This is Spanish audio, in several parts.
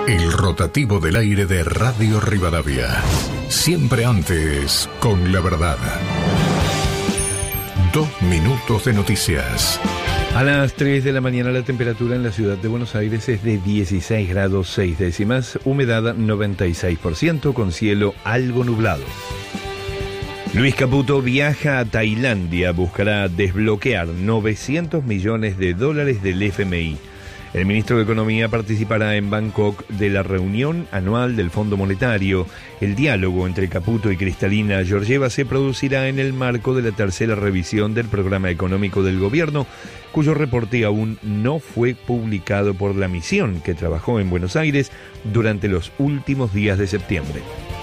El rotativo del aire de Radio Rivadavia. Siempre antes, con la verdad. 2 minutos de noticias. A las 3 de la mañana la temperatura en la ciudad de Buenos Aires es de 16 grados 6 décimas, humedad 96%, con cielo algo nublado. Luis Caputo viaja a Tailandia, buscará desbloquear $900 millones del FMI. El ministro de Economía participará en Bangkok de la reunión anual del Fondo Monetario. El diálogo entre Caputo y Cristalina Georgieva se producirá en el marco de la tercera revisión del programa económico del gobierno, cuyo reporte aún no fue publicado por la misión que trabajó en Buenos Aires durante los últimos días de septiembre.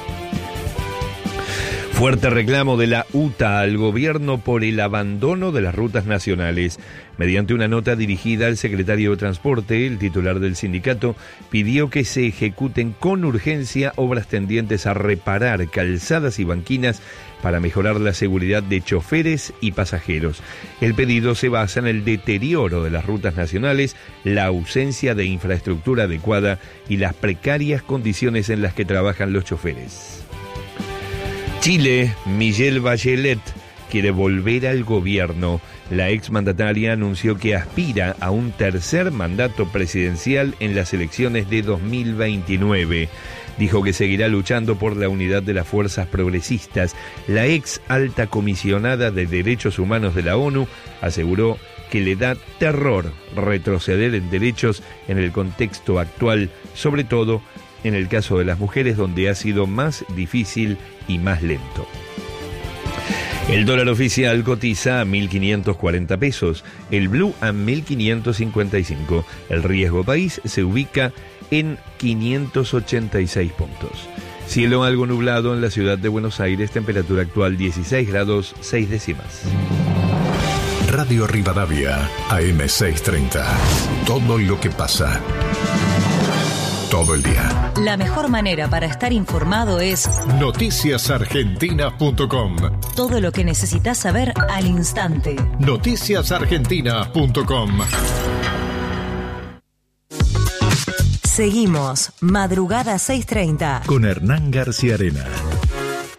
Fuerte reclamo de la UTA al gobierno por el abandono de las rutas nacionales. Mediante una nota dirigida al secretario de Transporte, el titular del sindicato pidió que se ejecuten con urgencia obras tendientes a reparar calzadas y banquinas para mejorar la seguridad de choferes y pasajeros. El pedido se basa en el deterioro de las rutas nacionales, la ausencia de infraestructura adecuada y las precarias condiciones en las que trabajan los choferes. Chile, Michelle Bachelet quiere volver al gobierno. La exmandataria anunció que aspira a un tercer mandato presidencial en las elecciones de 2029. Dijo que seguirá luchando por la unidad de las fuerzas progresistas. La ex alta comisionada de Derechos Humanos de la ONU aseguró que le da terror retroceder en derechos en el contexto actual, sobre todo en el caso de las mujeres, donde ha sido más difícil y más lento. El dólar oficial cotiza a 1.540 pesos, el blue a 1.555. El riesgo país se ubica en 586 puntos. Cielo algo nublado en la ciudad de Buenos Aires, temperatura actual 16 grados 6 décimas. Radio Rivadavia, AM630. Todo lo que pasa. Todo el día. La mejor manera para estar informado es noticiasargentina.com. Todo lo que necesitas saber al instante. Noticiasargentina.com. Seguimos Madrugada 630 con Hernán García Arena.